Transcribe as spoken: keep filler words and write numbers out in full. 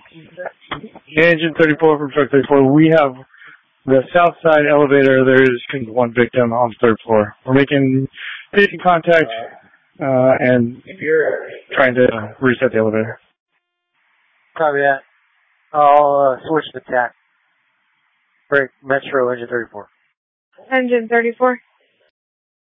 Engine thirty-four from truck thirty-four. We have the south side elevator. There is one victim on the third floor. We're making making contact uh, and trying to reset the elevator. Copy that. I'll uh, switch to T A C. Break Metro Engine thirty-four. Engine thirty-four.